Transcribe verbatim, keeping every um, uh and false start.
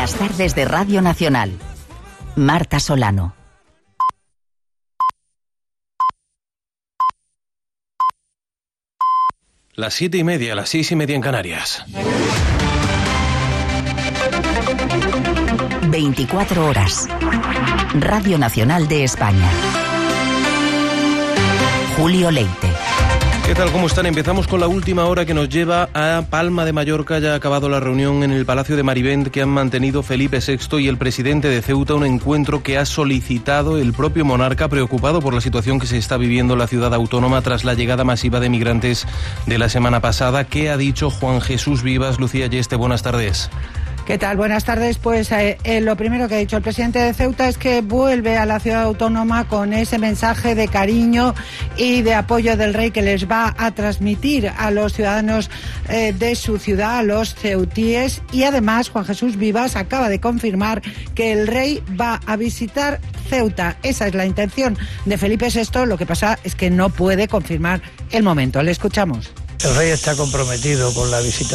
Las tardes de Radio Nacional. Marta Solano. Las siete y media, las seis y media en Canarias. veinticuatro horas. Radio Nacional de España. Julio Leite. ¿Qué tal? ¿Cómo están? Empezamos con la última hora que nos lleva a Palma de Mallorca. Ya ha acabado la reunión en el Palacio de Marivent que han mantenido Felipe sexto y el presidente de Ceuta, un encuentro que ha solicitado el propio monarca, preocupado por la situación que se está viviendo en la ciudad autónoma tras la llegada masiva de migrantes de la semana pasada. ¿Qué ha dicho Juan Jesús Vivas? Lucía Yeste, buenas tardes. ¿Qué tal? Buenas tardes. Pues eh, eh, lo primero que ha dicho el presidente de Ceuta es que vuelve a la ciudad autónoma con ese mensaje de cariño y de apoyo del rey que les va a transmitir a los ciudadanos eh, de su ciudad, a los ceutíes. Y además Juan Jesús Vivas acaba de confirmar que el rey va a visitar Ceuta. Esa es la intención de Felipe sexto. Lo que pasa es que no puede confirmar el momento. Le escuchamos. El rey está comprometido con la visita